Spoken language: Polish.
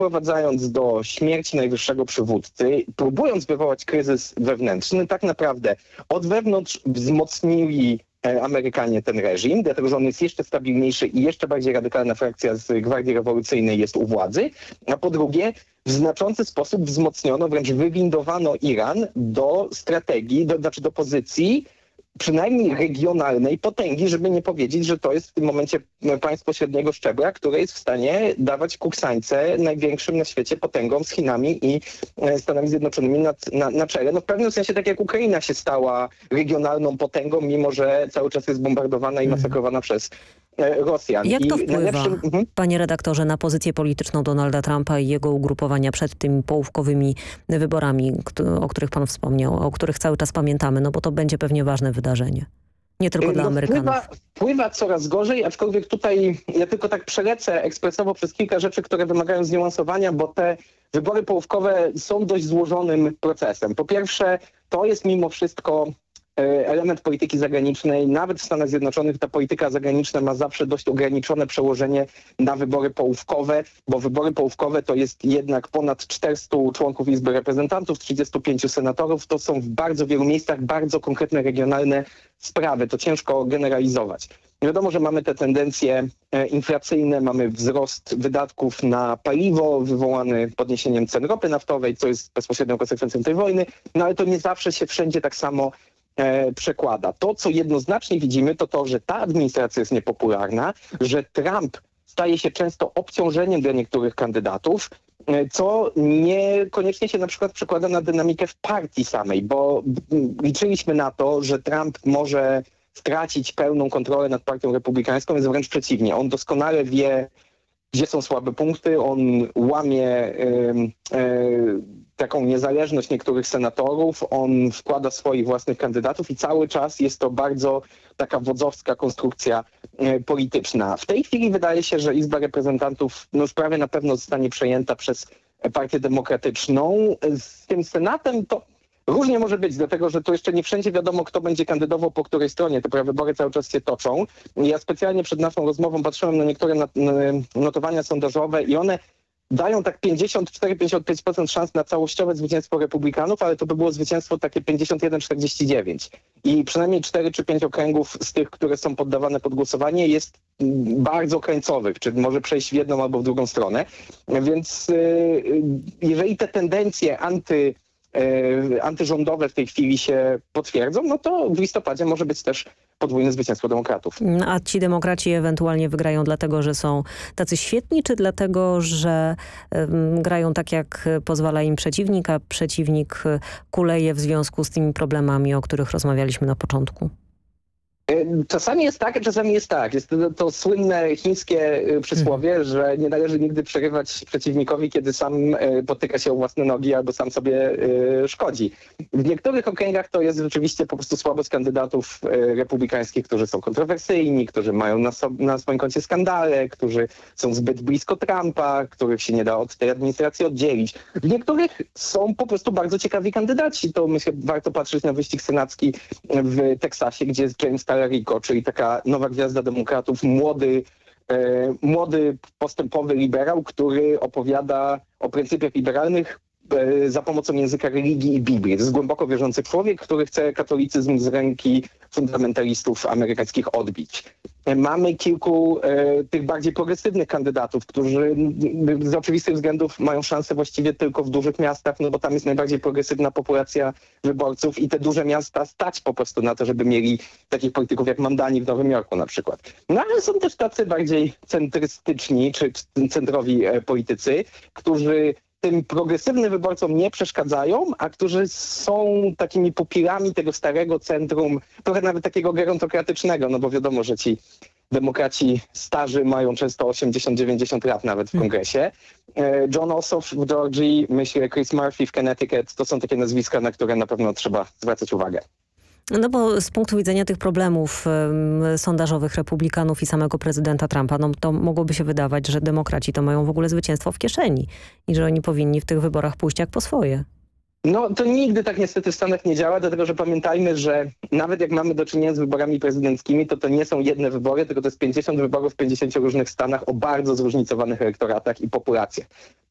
doprowadzając do śmierci najwyższego przywódcy, próbując wywołać kryzys wewnętrzny, tak naprawdę od wewnątrz wzmocnili Amerykanie ten reżim, dlatego że on jest jeszcze stabilniejszy i jeszcze bardziej radykalna frakcja z Gwardii Rewolucyjnej jest u władzy, a po drugie w znaczący sposób wzmocniono, wręcz wywindowano Iran do strategii, do pozycji przynajmniej regionalnej potęgi, żeby nie powiedzieć, że to jest w tym momencie państwo średniego szczebla, które jest w stanie dawać kursańce największym na świecie potęgom z Chinami i Stanami Zjednoczonymi na czele. No w pewnym sensie tak jak Ukraina się stała regionalną potęgą, mimo że cały czas jest bombardowana i masakrowana przez Rosjan. Jak to wpływa, panie redaktorze, na pozycję polityczną Donalda Trumpa i jego ugrupowania przed tymi połówkowymi wyborami, o których pan wspomniał, o których cały czas pamiętamy, no bo to będzie pewnie ważne wydarzenie. Nie tylko dla Amerykanów. Wpływa coraz gorzej, aczkolwiek tutaj ja tylko tak przelecę ekspresowo przez kilka rzeczy, które wymagają zniuansowania, bo te wybory połówkowe są dość złożonym procesem. Po pierwsze, to jest mimo wszystko element polityki zagranicznej. Nawet w Stanach Zjednoczonych ta polityka zagraniczna ma zawsze dość ograniczone przełożenie na wybory połówkowe, bo wybory połówkowe to jest jednak ponad 400 członków Izby Reprezentantów, 35 senatorów. To są w bardzo wielu miejscach bardzo konkretne regionalne sprawy. To ciężko generalizować. Wiadomo, że mamy te tendencje inflacyjne, mamy wzrost wydatków na paliwo wywołany podniesieniem cen ropy naftowej, co jest bezpośrednią konsekwencją tej wojny, no ale to nie zawsze się wszędzie tak samo przekłada. To, co jednoznacznie widzimy, to to, że ta administracja jest niepopularna, że Trump staje się często obciążeniem dla niektórych kandydatów, co niekoniecznie się na przykład przekłada na dynamikę w partii samej, bo liczyliśmy na to, że Trump może stracić pełną kontrolę nad partią republikańską, jest wręcz przeciwnie. On doskonale wie, gdzie są słabe punkty, on łamie taką niezależność niektórych senatorów, on wkłada swoich własnych kandydatów i cały czas jest to bardzo taka wodzowska konstrukcja polityczna. W tej chwili wydaje się, że Izba Reprezentantów już prawie na pewno zostanie przejęta przez Partię Demokratyczną. Z tym Senatem to różnie może być, dlatego że to jeszcze nie wszędzie wiadomo, kto będzie kandydował po której stronie. Te prawybory cały czas się toczą. Ja specjalnie przed naszą rozmową patrzyłem na niektóre notowania sondażowe i one dają tak 54-55% szans na całościowe zwycięstwo republikanów, ale to by było zwycięstwo takie 51-49. I przynajmniej 4 czy 5 okręgów z tych, które są poddawane pod głosowanie, jest bardzo krańcowych, czy może przejść w jedną albo w drugą stronę. Więc jeżeli te tendencje antyrządowe w tej chwili się potwierdzą, no to w listopadzie może być też podwójne zwycięstwo demokratów. A ci demokraci ewentualnie wygrają dlatego, że są tacy świetni, czy dlatego, że grają tak, jak pozwala im przeciwnik, a przeciwnik kuleje w związku z tymi problemami, o których rozmawialiśmy na początku? Czasami jest tak, a czasami jest tak. Jest to słynne chińskie przysłowie, że nie należy nigdy przerywać przeciwnikowi, kiedy sam potyka się o własne nogi albo sam sobie szkodzi. W niektórych okręgach to jest rzeczywiście po prostu słabość kandydatów republikańskich, którzy są kontrowersyjni, którzy mają na swoim koncie skandale, którzy są zbyt blisko Trumpa, których się nie da od tej administracji oddzielić. W niektórych są po prostu bardzo ciekawi kandydaci. To myślę, warto patrzeć na wyścig senacki w Teksasie, gdzie jest James Talerico, czyli taka nowa gwiazda demokratów, młody postępowy liberał, który opowiada o pryncypiach liberalnych za pomocą języka religii i Biblii. To jest głęboko wierzący człowiek, który chce katolicyzm z ręki fundamentalistów amerykańskich odbić. Mamy kilku tych bardziej progresywnych kandydatów, którzy z oczywistych względów mają szansę właściwie tylko w dużych miastach, no bo tam jest najbardziej progresywna populacja wyborców i te duże miasta stać po prostu na to, żeby mieli takich polityków jak Mamdani w Nowym Jorku na przykład. No ale są też tacy bardziej centrystyczni czy centrowi politycy, którzy tym progresywnym wyborcom nie przeszkadzają, a którzy są takimi pupilami tego starego centrum, trochę nawet takiego gerontokratycznego, no bo wiadomo, że ci demokraci starzy mają często 80-90 lat nawet w kongresie. John Ossoff w Georgii, myślę Chris Murphy w Connecticut, to są takie nazwiska, na które na pewno trzeba zwracać uwagę. No bo z punktu widzenia tych problemów sondażowych republikanów i samego prezydenta Trumpa, no to mogłoby się wydawać, że demokraci to mają w ogóle zwycięstwo w kieszeni i że oni powinni w tych wyborach pójść jak po swoje. No to nigdy tak niestety w Stanach nie działa, dlatego że pamiętajmy, że nawet jak mamy do czynienia z wyborami prezydenckimi, to nie są jedne wybory, tylko to jest 50 wyborów w 50 różnych stanach o bardzo zróżnicowanych elektoratach i populacjach.